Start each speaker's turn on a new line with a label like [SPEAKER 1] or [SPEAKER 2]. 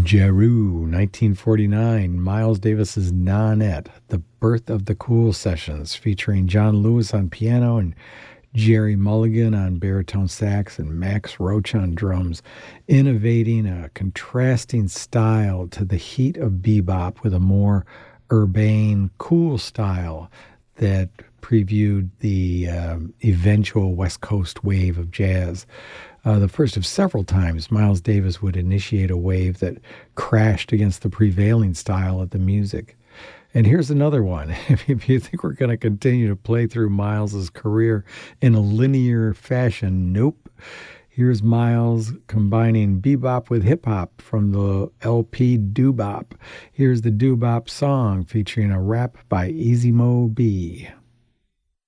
[SPEAKER 1] Jeru, 1949, Miles Davis's Nonette, The Birth of the Cool Sessions, featuring John Lewis on piano and Jerry Mulligan on baritone sax and Max Roach on drums, innovating a contrasting style to the heat of bebop with a more urbane, cool style that previewed the eventual West Coast wave of jazz. The first of several times Miles Davis would initiate a wave that crashed against the prevailing style of the music. And here's another one. If you think we're going to continue to play through Miles's career in a linear fashion, nope. Here's Miles combining bebop with hip-hop from the LP Doo-Bop. Here's the Doo-Bop song featuring a rap by Easy Mo Bee.